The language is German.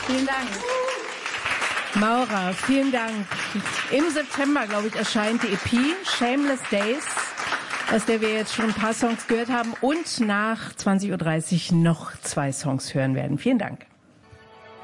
Vielen Dank. Maura, vielen Dank. Im September, glaube ich, erscheint die EP Shameless Days, aus der wir jetzt schon ein paar Songs gehört haben und nach 20:30 Uhr noch 2 Songs hören werden. Vielen Dank.